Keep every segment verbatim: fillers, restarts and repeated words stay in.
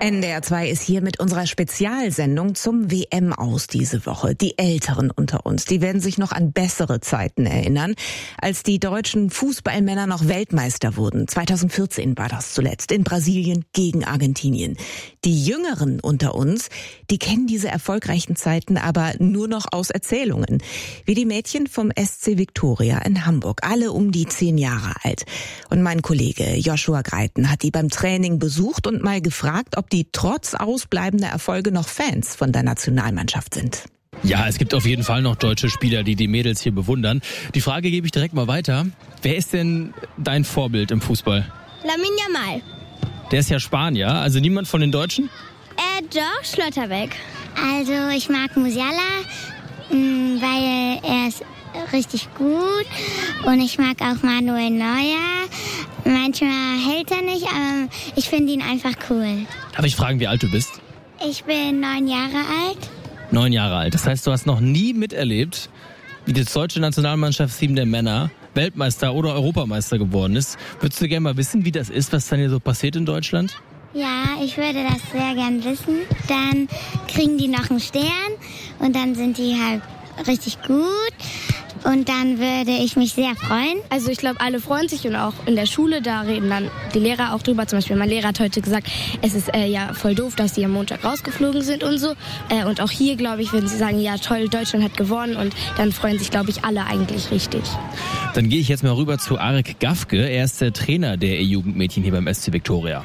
N D R zwei ist hier mit unserer Spezialsendung zum W M-Aus diese Woche. Die Älteren unter uns, die werden sich noch an bessere Zeiten erinnern, als die deutschen Fußballmänner noch Weltmeister wurden. zweitausendvierzehn war das zuletzt in Brasilien gegen Argentinien. Die Jüngeren unter uns, die kennen diese erfolgreichen Zeiten aber nur noch aus Erzählungen. Wie die Mädchen vom S C Viktoria in Hamburg, alle um die zehn Jahre alt. Und mein Kollege Joshua Greiten hat die beim Training besucht und mal gefragt, ob die trotz ausbleibender Erfolge noch Fans von der Nationalmannschaft sind. Ja, es gibt auf jeden Fall noch deutsche Spieler, die die Mädels hier bewundern. Die Frage gebe ich direkt mal weiter. Wer ist denn dein Vorbild im Fußball? Lamine Yamal. Der ist ja Spanier, also niemand von den Deutschen? Äh, doch, Schlotterbeck. Also ich mag Musiala, weil er ist richtig gut. Und ich mag auch Manuel Neuer. Manchmal hält er nicht, aber ich finde ihn einfach cool. Darf ich fragen, wie alt du bist? Ich bin neun Jahre alt. Neun Jahre alt. Das heißt, du hast noch nie miterlebt, wie das deutsche Nationalmannschaftsteam der Männer Weltmeister oder Europameister geworden ist. Würdest du gerne mal wissen, wie das ist, was dann hier so passiert in Deutschland? Ja, ich würde das sehr gern wissen. Dann kriegen die noch einen Stern und dann sind die halt richtig gut. Und dann würde ich mich sehr freuen. Also ich glaube, alle freuen sich und auch in der Schule, da reden dann die Lehrer auch drüber. Zum Beispiel mein Lehrer hat heute gesagt, es ist äh, ja voll doof, dass die am Montag rausgeflogen sind und so. Äh, und auch hier, glaube ich, würden sie sagen, ja toll, Deutschland hat gewonnen. Und dann freuen sich, glaube ich, alle eigentlich richtig. Dann gehe ich jetzt mal rüber zu Arik Gafke. Er ist der Trainer der E-Jugendmädchen hier beim S C Viktoria.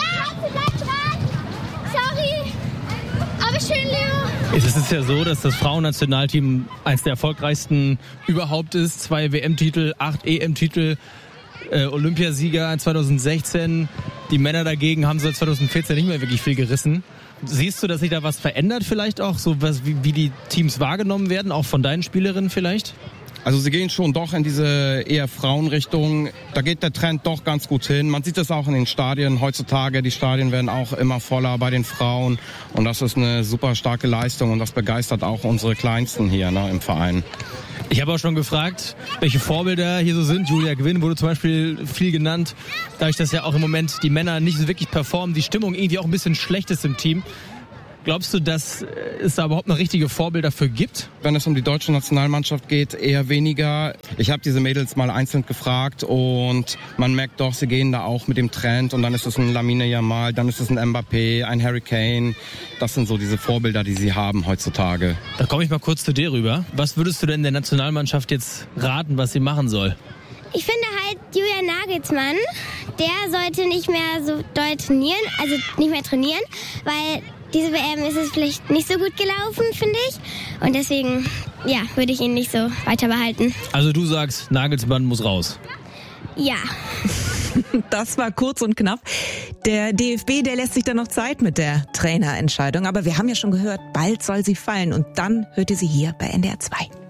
Sorry, aber schön, Leo. Es ist ja so, dass das Frauennationalteam eines der erfolgreichsten überhaupt ist. Zwei W M-Titel, acht E M-Titel, äh, Olympiasieger zweitausendsechzehn. Die Männer dagegen haben seit zweitausendvierzehn nicht mehr wirklich viel gerissen. Siehst du, dass sich da was verändert vielleicht auch, so was, wie, wie die Teams wahrgenommen werden, auch von deinen Spielerinnen vielleicht? Also sie gehen schon doch in diese eher Frauenrichtung. Da geht der Trend doch ganz gut hin. Man sieht das auch in den Stadien heutzutage. Die Stadien werden auch immer voller bei den Frauen. Und das ist eine super starke Leistung und das begeistert auch unsere Kleinsten hier, ne, im Verein. Ich habe auch schon gefragt, welche Vorbilder hier so sind. Julia Gwynn wurde zum Beispiel viel genannt. Dadurch, dass ja auch im Moment die Männer nicht so wirklich performen, die Stimmung irgendwie auch ein bisschen schlecht ist im Team. Glaubst du, dass es da überhaupt noch richtige Vorbilder für gibt? Wenn es um die deutsche Nationalmannschaft geht, eher weniger. Ich habe diese Mädels mal einzeln gefragt und man merkt doch, sie gehen da auch mit dem Trend. Und dann ist es ein Lamine Yamal, dann ist es ein Mbappé, ein Harry Kane. Das sind so diese Vorbilder, die sie haben heutzutage. Da komme ich mal kurz zu dir rüber. Was würdest du denn der Nationalmannschaft jetzt raten, was sie machen soll? Ich finde halt, Julian Nagelsmann, der sollte nicht mehr so doll trainieren, also nicht mehr trainieren, weil diese W M ist es vielleicht nicht so gut gelaufen, finde ich. Und deswegen, ja, würde ich ihn nicht so weiter behalten. Also du sagst, Nagelsmann muss raus? Ja. Das war kurz und knapp. Der D F B, der lässt sich da noch Zeit mit der Trainerentscheidung. Aber wir haben ja schon gehört, bald soll sie fallen. Und dann hört ihr sie hier bei N D R zwei.